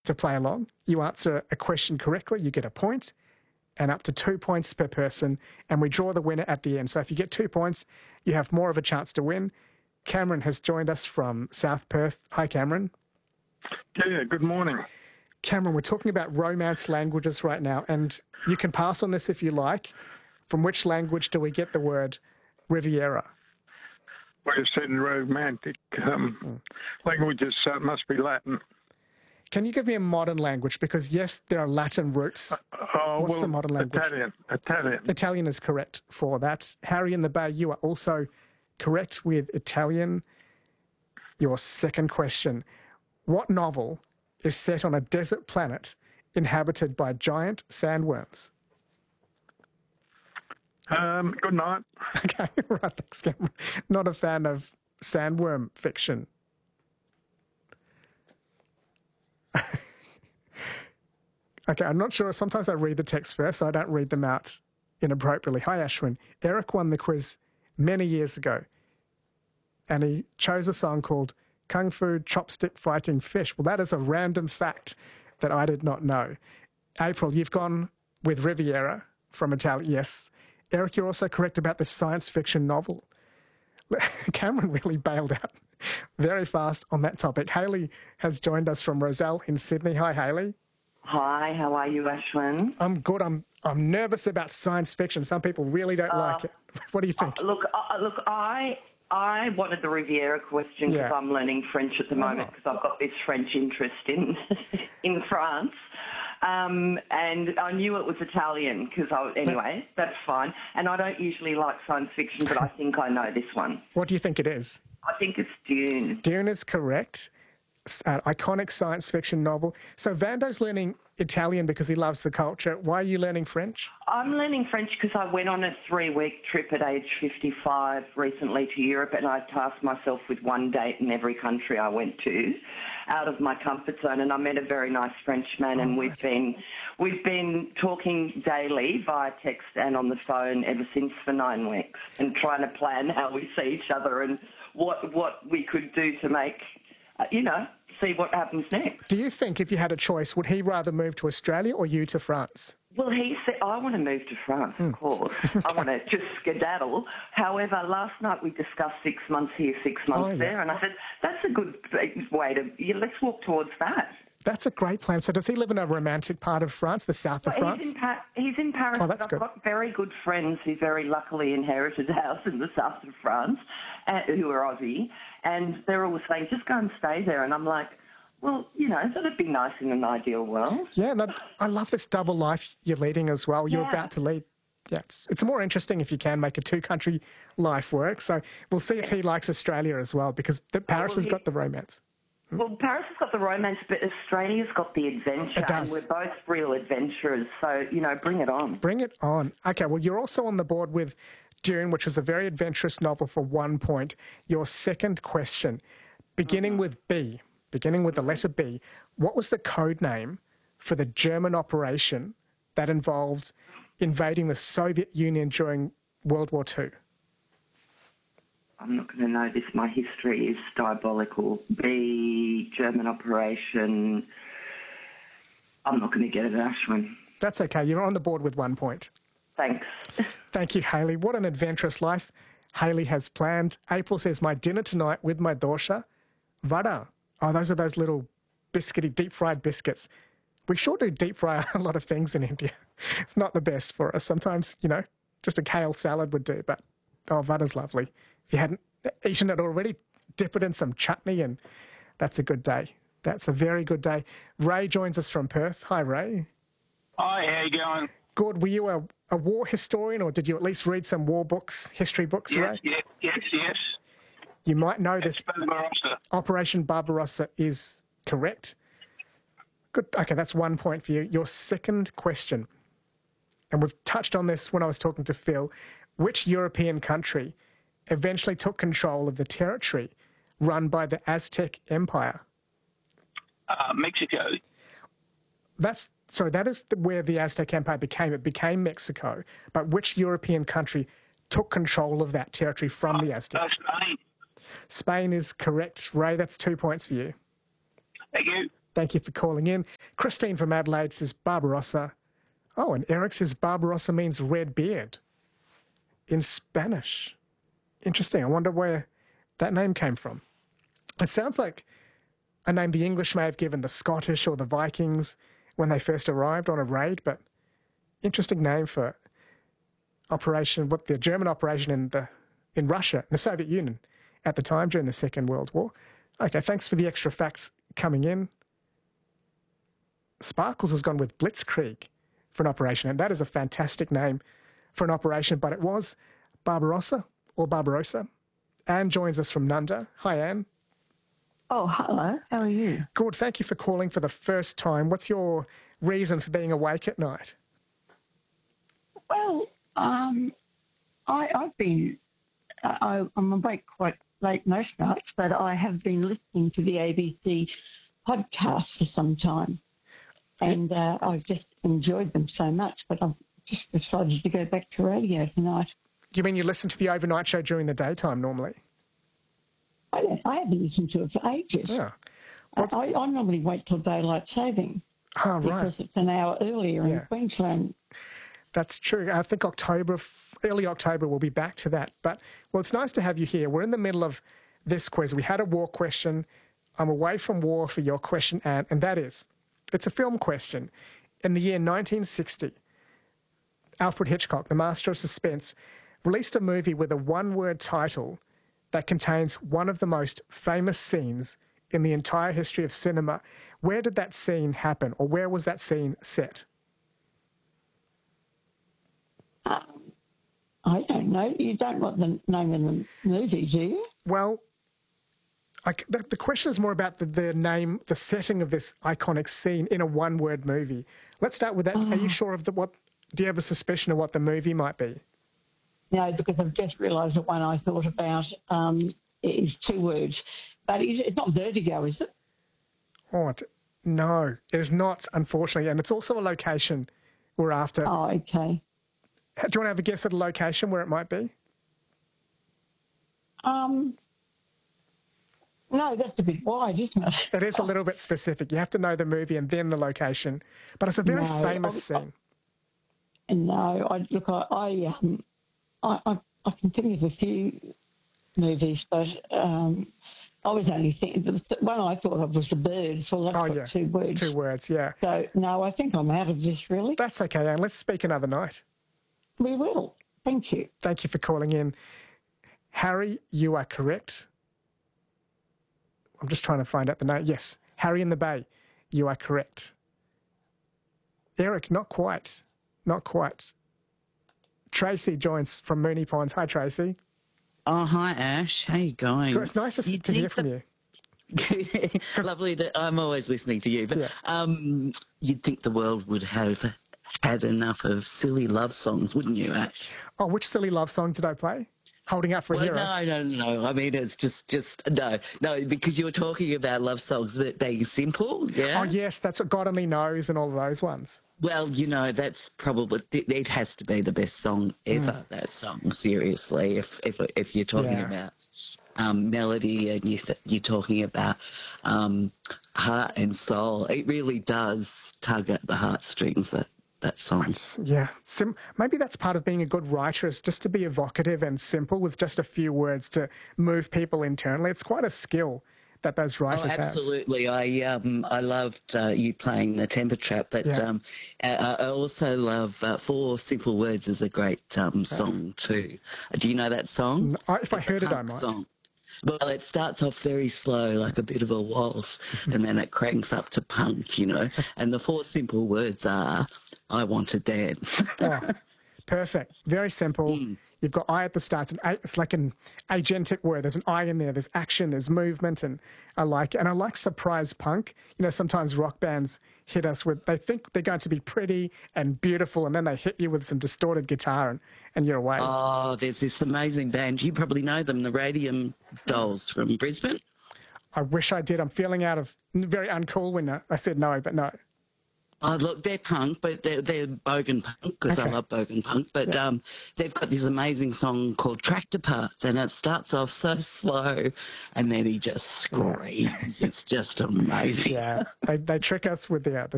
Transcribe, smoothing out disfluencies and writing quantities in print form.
to play along. You answer a question correctly, you get a point, and up to 2 points per person, and we draw the winner at the end. So if you get 2 points, you have more of a chance to win. Cameron has joined us from South Perth. Hi, Cameron. Yeah, good morning. Cameron, we're talking about Romance languages right now, and you can pass on this if you like. From which language do we get the word Riviera? Well, you said romantic languages, so it must be Latin. Can you give me a modern language? Because, yes, there are Latin roots. What's the modern language? Italian. Italian is correct for that. Harry in the Bay, you are also correct with Italian. Your second question. What novel is set on a desert planet inhabited by giant sandworms? Good night. Okay, right, thanks, Cameron. Not a fan of sandworm fiction. Okay, I'm not sure. Sometimes I read the text first, so I don't read them out inappropriately. Hi, Ashwin. Eric won the quiz many years ago, and he chose a song called Kung Fu Chopstick Fighting Fish. Well, that is a random fact that I did not know. April, you've gone with Riviera from Italy. Yes. Eric, you're also correct about the science fiction novel. Cameron really bailed out very fast on that topic. Hayley has joined us from Rozelle in Sydney. Hi, Hayley. Hi, how are you, Ashwin? I'm good. I'm nervous about science fiction. Some people really don't like it. What do you think? Look, I wanted the Riviera question because I'm learning French at the moment because I've got this French interest in in France. And I knew it was Italian because anyway, that's fine. And I don't usually like science fiction, but I think I know this one. What do you think it is? I think it's Dune. Dune is correct. Iconic science fiction novel. So Vando's learning Italian because he loves the culture. Why are you learning French? I'm learning French because I went on a 3-week trip at age 55 recently to Europe, and I tasked myself with one date in every country I went to out of my comfort zone, and I met a very nice Frenchman, and we've been talking daily via text and on the phone ever since for 9 weeks and trying to plan how we see each other and what we could do to make, see what happens next. Do you think if you had a choice, would he rather move to Australia or you to France? Well, he said, I want to move to France, of course. I want to just skedaddle. However, last night we discussed 6 months here, 6 months there, and I said, that's a good way to, let's walk towards that. That's a great plan. So does he live in a romantic part of France, the south of France? He's in Paris. Oh, that's I've good. got very good friends who very luckily inherited a house in the south of France, who are Aussie, and they're all saying, just go and stay there. And I'm like, well, that'd be nice in an ideal world. Yeah, no, I love this double life you're leading as well. You're about to lead. Yeah, it's more interesting if you can make a 2-country life work. So we'll see if he likes Australia as well, because Paris has got the romance. Well, Paris has got the romance, but Australia's got the adventure. It does. And we're both real adventurers, so, bring it on. Bring it on. Okay, well, you're also on the board with Dune, which was a very adventurous novel for 1 point. Your second question, beginning with the letter B, what was the code name for the German operation that involved invading the Soviet Union during World War II? I'm not going to know this. My history is diabolical. B, German operation. I'm not going to get it, Ashwin. That's okay. You're on the board with 1 point. Thanks. Thank you, Hayley. What an adventurous life Hayley has planned. April says, my dinner tonight with my dosha, vada. Oh, those are those little biscuity, deep-fried biscuits. We sure do deep-fry a lot of things in India. It's not the best for us. Sometimes, just a kale salad would do, but, vada's lovely. If you hadn't eaten it already, dip it in some chutney, and that's a good day. That's a very good day. Ray joins us from Perth. Hi, Ray. Hi, how you going? Good. Were you a war historian, or did you at least read some war books, history books, Ray? Yes. You might know this. Barbarossa. Operation Barbarossa is correct. Good. Okay, that's 1 point for you. Your second question, and we've touched on this when I was talking to Phil, which European country eventually took control of the territory run by the Aztec Empire? Mexico. That is where the Aztec Empire became. It became Mexico. But which European country took control of that territory from the Aztecs? Spain. Spain is correct. Ray, that's 2 points for you. Thank you. Thank you for calling in. Christine from Adelaide says Barbarossa. Oh, and Eric says Barbarossa means red beard in Spanish. Interesting. I wonder where that name came from. It sounds like a name the English may have given the Scottish or the Vikings when they first arrived on a raid, but interesting name for the German operation in Russia, in the Soviet Union at the time during the Second World War. Okay, thanks for the extra facts coming in. Sparkles has gone with Blitzkrieg for an operation, and that is a fantastic name for an operation, but it was Barbarossa or Barbarossa. Anne joins us from Nunda. Hi, Anne. Oh, hello. How are you? Good. Thank you for calling for the first time. What's your reason for being awake at night? Well, I'm awake quite late most nights, but I have been listening to the ABC podcast for some time, and I've just enjoyed them so much, but I've just decided to go back to radio tonight. Do you mean you listen to the overnight show during the daytime normally? I haven't listened to it for ages. Yeah. I normally wait till daylight saving Oh, right. because it's an hour earlier in Queensland. That's true. I think early October, we'll be back to that. But, well, it's nice to have you here. We're in the middle of this quiz. We had a war question. I'm away from war for your question, Anne, and that is, it's a film question. In the year 1960, Alfred Hitchcock, the master of suspense, released a movie with a one-word title that contains one of the most famous scenes in the entire history of cinema. Where did that scene happen, or where was that scene set? I don't know. You don't want the name of the movie, do you? Well, the question is more about the name, the setting of this iconic scene in a one-word movie. Let's start with that. Are you sure of do you have a suspicion of what the movie might be? No, because I've just realised that one I thought about is 2 words. But it's not Vertigo, is it? Oh, no, it is not, unfortunately. And it's also a location we're after. Oh, okay. Do you want to have a guess at a location where it might be? No, that's a bit wide, isn't it? It is a little bit specific. You have to know the movie and then the location. But it's a very famous scene. No, I can think of a few movies, but I was only thinking, the one I thought of was The Birds. Well, that's got 2 words. 2 words, yeah. So, no, I think I'm out of this, really. That's okay, Anne. Let's speak another night. We will. Thank you. Thank you for calling in. Harry, you are correct. I'm just trying to find out the name. Yes, Harry in the Bay, you are correct. Eric, not quite. Not quite. Tracy joins from Moonee Ponds. Hi, Tracy. Oh, hi, Ash. How you going? It's nice to hear from you. Lovely. I'm always listening to you. But you'd think the world would have had enough of silly love songs, wouldn't you, Ash? Oh, which silly love song did I play? Holding Up for a Hero? No. I mean, it's just no, because you were talking about love songs that being simple, yeah? Oh, yes, that's what God Only Knows and all of those ones. Well, that's probably, it has to be the best song ever, that song, seriously, if you're talking about melody and you're talking about heart and soul. It really does tug at the heartstrings, that song. Maybe that's part of being a good writer, is just to be evocative and simple with just a few words to move people internally. It's quite a skill that those writers have. Absolutely. I loved you playing the Temper Trap, but I also love 4 Simple Words is a great song too. Do you know that song? If I heard it, I might. Song. Well, it starts off very slow, like a bit of a waltz, and then it cranks up to punk, And the 4 simple words are, I want to dance. Perfect. Very simple. You've got I at the start. It's like an agentic word. There's an I in there. There's action. There's movement. And I like it. And I like surprise punk. Sometimes rock bands hit us with, they think they're going to be pretty and beautiful, and then they hit you with some distorted guitar and you're away. Oh, there's this amazing band. You probably know them, the Radium Dolls from Brisbane. I wish I did. I'm feeling very uncool when I said no, but no. Oh, look, they're punk, but they're bogan punk because I love bogan punk. But they've got this amazing song called Tractor Parts, and it starts off so slow, and then he just screams. It's just amazing. Yeah, they trick us with the